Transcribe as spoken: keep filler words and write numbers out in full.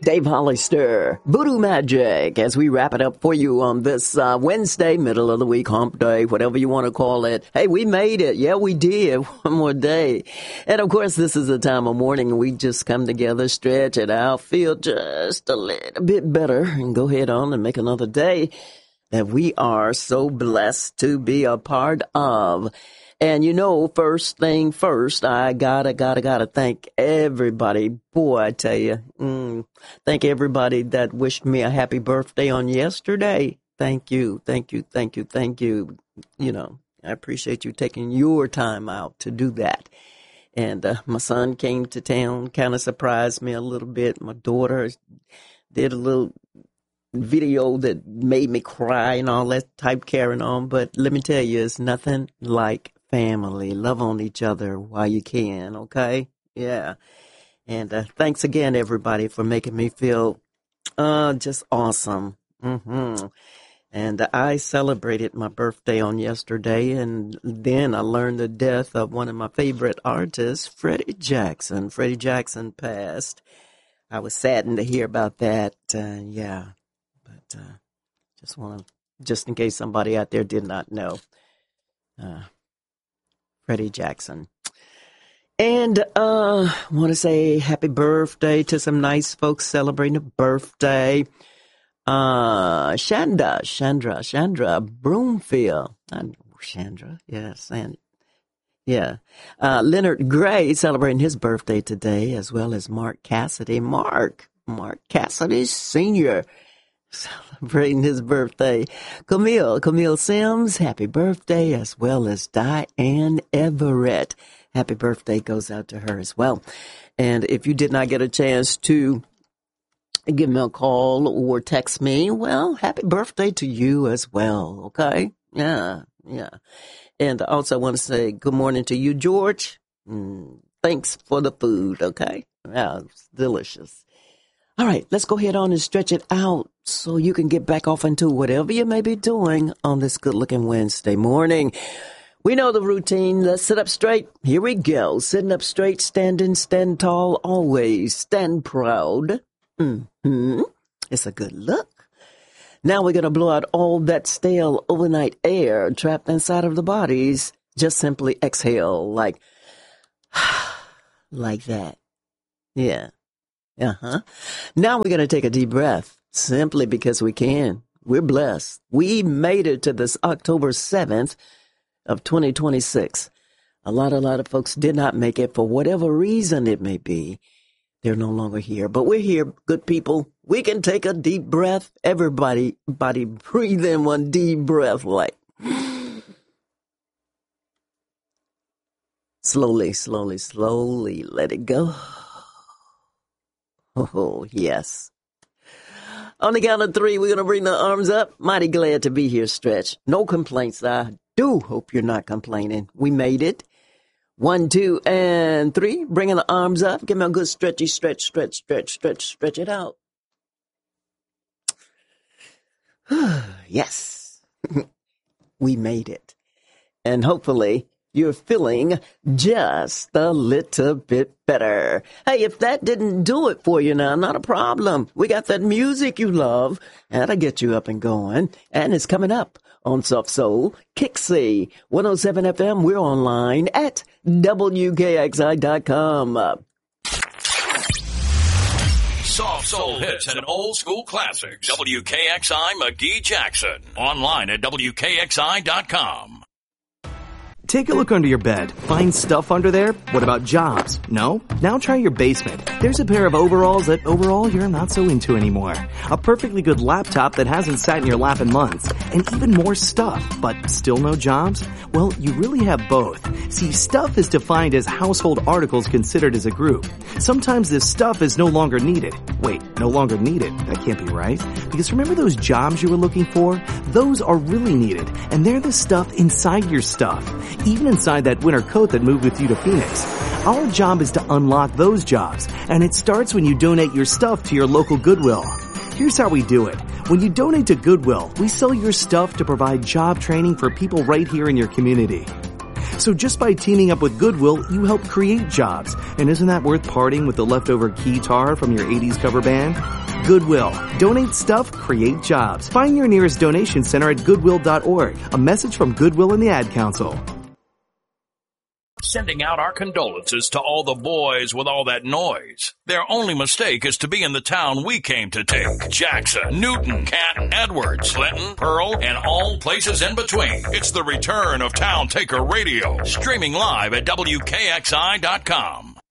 Dave Hollister, Voodoo Magic, as we wrap it up for you on this uh, Wednesday, middle of the week, hump day, whatever you want to call it. Hey, we made it. Yeah, we did. One more day. And of course, this is the time of morning we just come together, stretch it out, feel just a little bit better, and go ahead on and make another day that we are so blessed to be a part of. And you know, first thing first, I gotta, gotta, gotta thank everybody. Boy, I tell you, mm, thank everybody that wished me a happy birthday on yesterday. Thank you, thank you, thank you, thank you. You know, I appreciate you taking your time out to do that. And uh, my son came to town, kind of surprised me a little bit. My daughter did a little video that made me cry and all that type carrying on. But let me tell you, it's nothing like family. Love on each other while you can, okay? Yeah. And uh, thanks again, everybody, for making me feel uh, just awesome. Mm-hmm. And I celebrated my birthday on yesterday, and then I learned the death of one of my favorite artists, Freddie Jackson. Freddie Jackson passed. I was saddened to hear about that. Uh, yeah. But uh, just want to, just in case somebody out there did not know. Uh, Freddie Jackson. And uh want to say happy birthday to some nice folks celebrating a birthday. Uh Shanda, Chandra, Chandra Broomfield. I know Chandra, yes, and yeah. Uh Leonard Gray celebrating his birthday today, as well as Mark Cassidy. Mark, Mark Cassidy Senior celebrating his birthday. Camille, Camille Sims, happy birthday, as well as Diane Everett. Happy birthday goes out to her as well. And if you did not get a chance to give me a call or text me, well, happy birthday to you as well, okay? Yeah, yeah. And I also want to say good morning to you, George. Mm, thanks for the food, okay? Yeah, it's delicious. All right, let's go ahead on and stretch it out so you can get back off into whatever you may be doing on this good-looking Wednesday morning. We know the routine. Let's sit up straight. Here we go. Sitting up straight, standing, stand tall, always stand proud. Mm-hmm. It's a good look. Now we're going to blow out all that stale overnight air trapped inside of the bodies. Just simply exhale like, like that. Yeah. Uh-huh. Now we're going to take a deep breath, simply because we can. We're blessed. We made it to this October seventh of twenty twenty-six. A lot, a lot of folks did not make it for whatever reason it may be. They're no longer here, but we're here, good people. We can take a deep breath. Everybody, body breathe in one deep breath, like slowly, slowly, slowly let it go. Oh, yes. On the count of three, we're going to bring the arms up. Mighty glad to be here, Stretch. No complaints. I do hope you're not complaining. We made it. One, two, and three. Bringing the arms up. Give me a good stretchy stretch, stretch, stretch, stretch, stretch it out. Yes. We made it. And hopefully you're feeling just a little bit better. Hey, if that didn't do it for you now, not a problem. We got that music you love. That'll get you up and going. And it's coming up on Soft Soul Kixie. one oh seven F M. We're online at W K X I dot com. Soft soul hits and old school classics. W K X I McGee Jackson. Online at W K X I dot com. Take a look under your bed. Find stuff under there? What about jobs? No? Now try your basement. There's a pair of overalls that overall you're not so into anymore. A perfectly good laptop that hasn't sat in your lap in months. And even more stuff, but still no jobs? Well, you really have both. See, stuff is defined as household articles considered as a group. Sometimes this stuff is no longer needed. Wait, no longer needed? That can't be right. Because remember those jobs you were looking for? Those are really needed. And they're the stuff inside your stuff. Even inside that winter coat that moved with you to Phoenix. Our job is to unlock those jobs, and it starts when you donate your stuff to your local Goodwill. Here's how we do it. When you donate to Goodwill, we sell your stuff to provide job training for people right here in your community. So just by teaming up with Goodwill, you help create jobs. And isn't that worth parting with the leftover keytar from your eighties cover band? Goodwill. Donate stuff, create jobs. Find your nearest donation center at goodwill dot org. A message from Goodwill and the Ad Council. Sending out our condolences to all the boys with all that noise. Their only mistake is to be in the town we came to take. Jackson, Newton, Canton, Edwards, Clinton, Pearl, and all places in between. It's the return of Town Taker Radio. Streaming live at W K X I dot com.